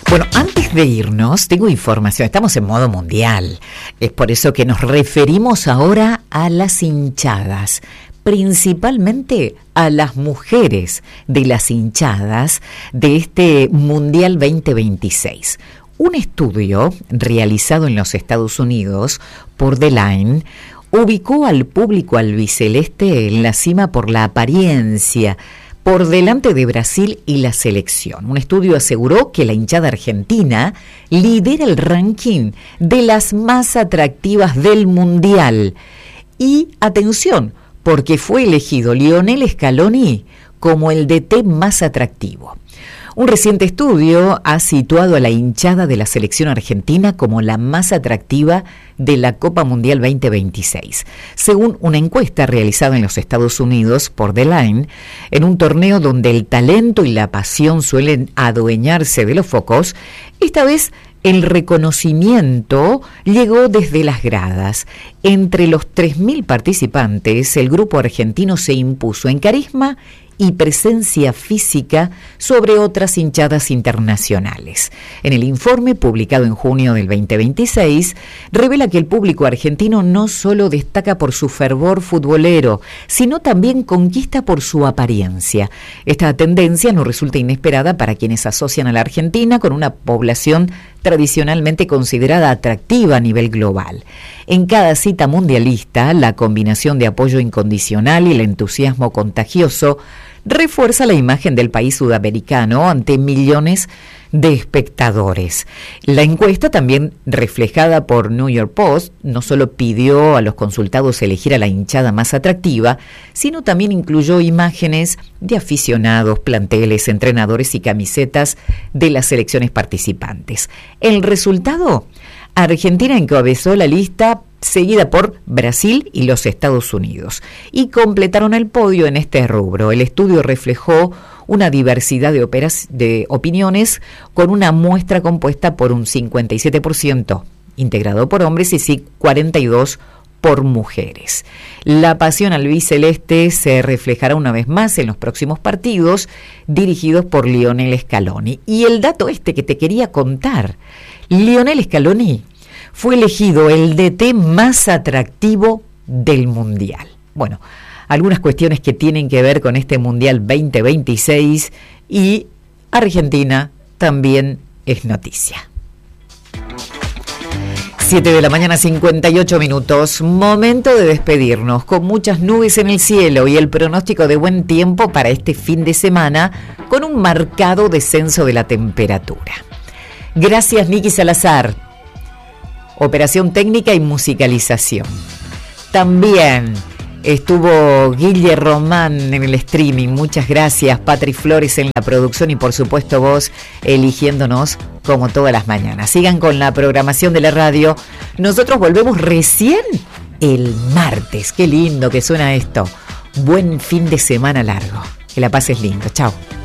Bueno, antes de irnos, tengo información. Estamos en modo mundial. Es por eso que nos referimos ahora a las hinchadas, principalmente a las mujeres de las hinchadas de este Mundial 2026. Un estudio realizado en los Estados Unidos por The Line ubicó al público albiceleste en la cima por la apariencia, por delante de Brasil y la selección. Un estudio aseguró que la hinchada argentina lidera el ranking de las más atractivas del Mundial. Y atención, porque fue elegido Lionel Scaloni como el DT más atractivo. Un reciente estudio ha situado a la hinchada de la selección argentina como la más atractiva de la Copa Mundial 2026. Según una encuesta realizada en los Estados Unidos por The Line, en un torneo donde el talento y la pasión suelen adueñarse de los focos, esta vez el reconocimiento llegó desde las gradas. Entre los 3.000 participantes, el grupo argentino se impuso en carisma y presencia física sobre otras hinchadas internacionales. En el informe publicado en junio del 2026, revela que el público argentino no solo destaca por su fervor futbolero, sino también conquista por su apariencia. Esta tendencia no resulta inesperada para quienes asocian a la Argentina con una población tradicionalmente considerada atractiva a nivel global. En cada cita mundialista, la combinación de apoyo incondicional y el entusiasmo contagioso refuerza la imagen del país sudamericano ante millones de espectadores. La encuesta, también reflejada por New York Post, no solo pidió a los consultados elegir a la hinchada más atractiva, sino también incluyó imágenes de aficionados, planteles, entrenadores y camisetas de las selecciones participantes. El resultado: Argentina encabezó la lista, seguida por Brasil y los Estados Unidos, y completaron el podio en este rubro. El estudio reflejó una diversidad de opiniones, con una muestra compuesta por un 57% integrado por hombres y 42% por mujeres. La pasión albiceleste se reflejará una vez más en los próximos partidos dirigidos por Lionel Scaloni. Y el dato que te quería contar: Lionel Scaloni fue elegido el DT más atractivo del Mundial. Bueno, algunas cuestiones que tienen que ver con este Mundial 2026, y Argentina también es noticia. 7 de la mañana, 58 minutos. Momento de despedirnos, con muchas nubes en el cielo y el pronóstico de buen tiempo para este fin de semana, con un marcado descenso de la temperatura. Gracias, Nicky Salazar. Operación técnica y musicalización. También estuvo Guille Román en el streaming. Muchas gracias. Patri Flores en la producción y por supuesto vos eligiéndonos como todas las mañanas. Sigan con la programación de la radio. Nosotros volvemos recién el martes. Qué lindo que suena esto. Buen fin de semana largo. Que la pases lindo. Chao.